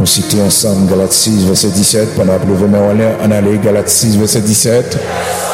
nous citons ensemble Galates 6, verset 17. Pendant la main en l'air, en aller, Galates 6, verset 17.